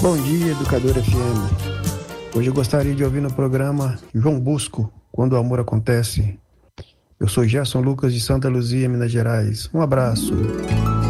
Bom dia, Educador FM. Hoje eu gostaria de ouvir no programa João Bosco, Quando o Amor Acontece. Eu sou Gerson Lucas de Santa Luzia, Minas Gerais. Um abraço.